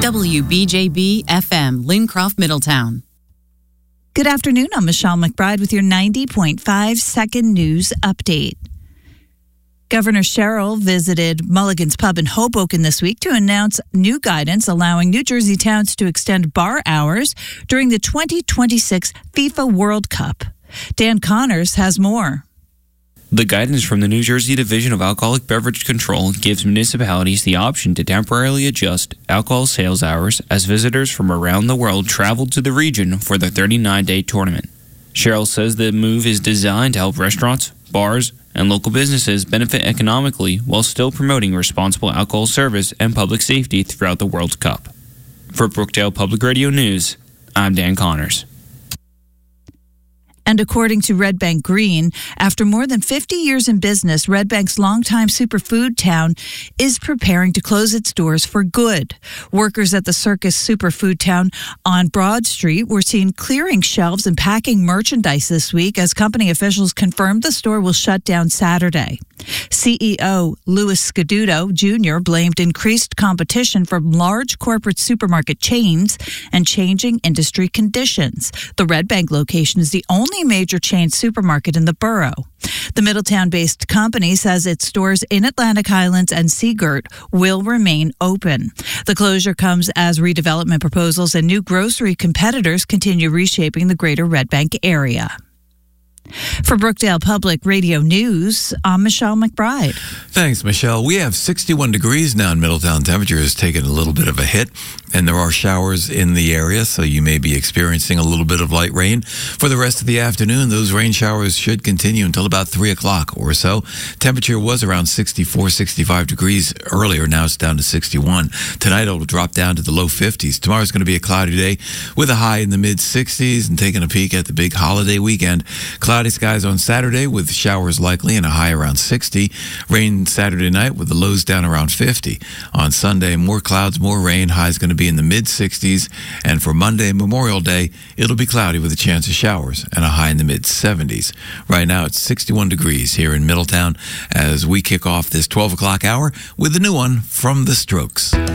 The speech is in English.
WBJB FM, Lincroft, Middletown. Good afternoon. I'm Michelle McBride with your 90.5 second news update. Governor Sherrill visited Mulligan's Pub in Hoboken this week to announce new guidance allowing New Jersey towns to extend bar hours during the 2026 FIFA World Cup. Dan Connors has more. The guidance from the New Jersey Division of Alcoholic Beverage Control gives municipalities the option to temporarily adjust alcohol sales hours as visitors from around the world travel to the region for the 39-day tournament. Sherrill says the move is designed to help restaurants, bars, and local businesses benefit economically while still promoting responsible alcohol service and public safety throughout the World Cup. For Brookdale Public Radio News, I'm Dan Connors. And according to Red Bank Green, after more than 50 years in business, Red Bank's longtime superfood town is preparing to close its doors for good. Workers at the Circus Superfood Town on Broad Street were seen clearing shelves and packing merchandise this week as company officials confirmed the store will shut down Saturday. CEO Louis Scaduto Jr. blamed increased competition from large corporate supermarket chains and changing industry conditions. The Red Bank location is the only major chain supermarket in the borough. The Middletown-based company says its stores in Atlantic Highlands and Seagirt will remain open. The closure comes as redevelopment proposals and new grocery competitors continue reshaping the greater Red Bank area. For Brookdale Public Radio News, I'm Michelle McBride. Thanks, Michelle. We have 61 degrees now in Middletown. Temperature has taken a little bit of a hit, and there are showers in the area, so you may be experiencing a little bit of light rain. For the rest of the afternoon, those rain showers should continue until about 3 o'clock or so. Temperature was around 64, 65 degrees earlier. Now it's down to 61. Tonight it'll drop down to the low 50s. Tomorrow's going to be a cloudy day with a high in the mid-60s, and taking a peek at the big holiday weekend. Cloudy skies on Saturday with showers likely and a high around 60. Rain Saturday night with the lows down around 50. On Sunday, more clouds, more rain. High is going to be in the mid-60s. And for Monday, Memorial Day, it'll be cloudy with a chance of showers and a high in the mid-70s. Right now, it's 61 degrees here in Middletown as we kick off this 12 o'clock hour with the new one from The Strokes.